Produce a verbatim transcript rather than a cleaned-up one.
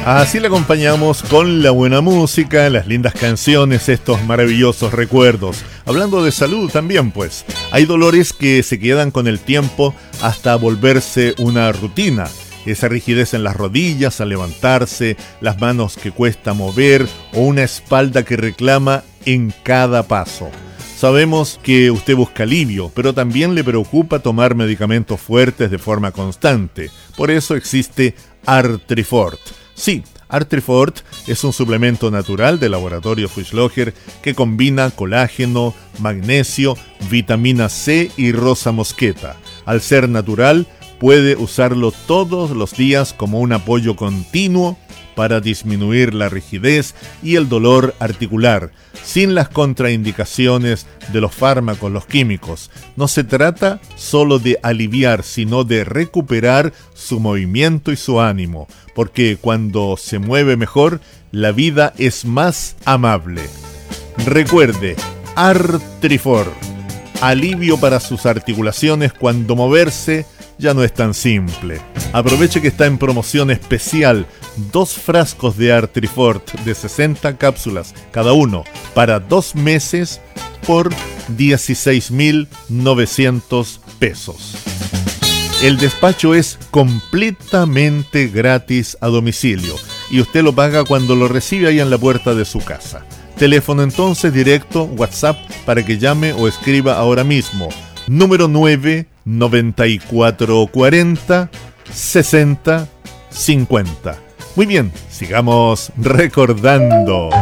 Así le acompañamos con la buena música, las lindas canciones, estos maravillosos recuerdos. Hablando de salud también, pues, hay dolores que se quedan con el tiempo hasta volverse una rutina. Esa rigidez en las rodillas al levantarse, las manos que cuesta mover o una espalda que reclama en cada paso. Sabemos que usted busca alivio, pero también le preocupa tomar medicamentos fuertes de forma constante. Por eso existe Artrifort. Sí, Artrifort es un suplemento natural del laboratorio Fuchsloger que combina colágeno, magnesio, vitamina C y rosa mosqueta. Al ser natural, puede usarlo todos los días como un apoyo continuo para disminuir la rigidez y el dolor articular, sin las contraindicaciones de los fármacos, los químicos. No se trata solo de aliviar, sino de recuperar su movimiento y su ánimo, porque cuando se mueve mejor, la vida es más amable. Recuerde, Artrifort, alivio para sus articulaciones cuando moverse ya no es tan simple. Aproveche que está en promoción especial, dos frascos de Artrifort de sesenta cápsulas cada uno para dos meses por dieciséis mil novecientos pesos. El despacho es completamente gratis a domicilio y usted lo paga cuando lo recibe ahí en la puerta de su casa. Teléfono entonces directo, WhatsApp, para que llame o escriba ahora mismo. Número nueve noventa y cuatro cuarenta sesenta cincuenta. Muy bien, sigamos recordando.